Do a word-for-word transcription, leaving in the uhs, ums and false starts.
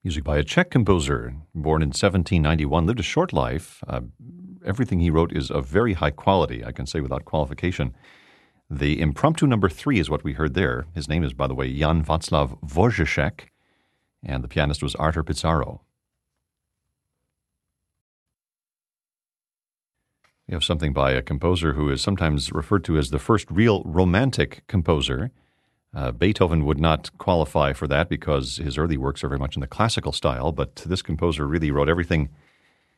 Music by a Czech composer, born in seventeen ninety-one, lived a short life. Uh, everything he wrote is of very high quality, I can say without qualification. The Impromptu number three is what we heard there. His name is, by the way, Jan Václav Dvořáček, and the pianist was Artur Pizarro. We have something by a composer who is sometimes referred to as the first real romantic composer. Uh, Beethoven would not qualify for that because his early works are very much in the classical style, but this composer really wrote everything